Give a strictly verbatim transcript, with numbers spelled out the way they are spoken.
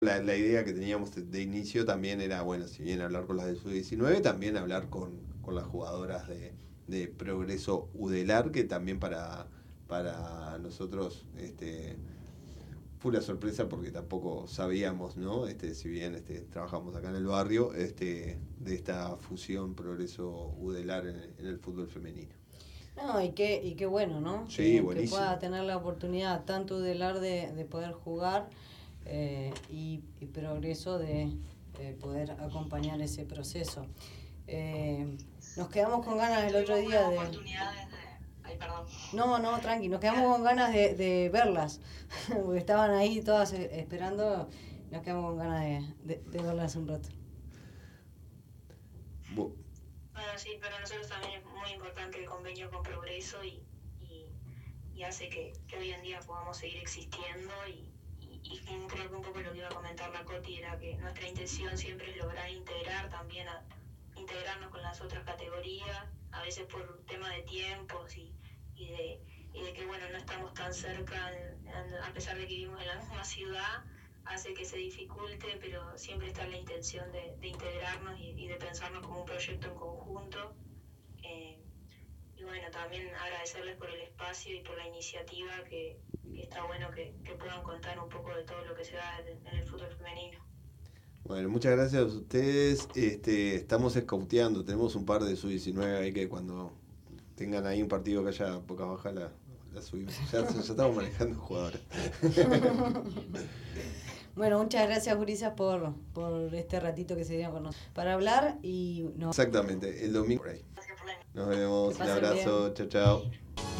La, la idea que teníamos de, de inicio también era, bueno, si bien hablar con las del sub diecinueve, también hablar con, con las jugadoras de, de Progreso Udelar, que también para, para nosotros este, fue una sorpresa porque tampoco sabíamos, ¿no? Este, si bien este, trabajamos acá en el barrio, este, de esta fusión Progreso Udelar en, en el fútbol femenino. No, y qué, y qué bueno, ¿no? Sí, que, buenísimo. Que pueda tener la oportunidad tanto Udelar de, de poder jugar eh, y, y Progreso de eh, poder acompañar ese proceso. Eh, nos quedamos con ganas el otro día de... Ay, perdón. No, no, tranqui, nos quedamos con ganas de, de verlas, porque estaban ahí todas esperando, nos quedamos con ganas de, de, de verlas un rato. Bueno, sí, para nosotros también es muy importante el convenio con Progreso y, y, y hace que, que hoy en día podamos seguir existiendo y, y, y creo que un poco lo que iba a comentar la Coti era que nuestra intención siempre es lograr integrar también a, integrarnos con las otras categorías, a veces por un tema de tiempos y, y, de, y de que bueno, no estamos tan cerca, en, en, a pesar de que vivimos en la misma ciudad, hace que se dificulte, pero siempre está la intención de, de integrarnos y, y de pensarnos como un proyecto en conjunto. Eh, y bueno, también agradecerles por el espacio y por la iniciativa, que, que está bueno que, que puedan contar un poco de todo lo que se da en el fútbol femenino. Bueno, muchas gracias a ustedes. Este, estamos escauteando, tenemos un par de sub diecinueve ahí que cuando tengan ahí un partido que haya poca baja la, la subimos. Ya, ya estamos manejando jugadores. Bueno, muchas gracias, Gurisas, por, por este ratito que se dieron con nosotros para hablar y no. Exactamente, el domingo por ahí. Nos vemos, un abrazo, chao, chao.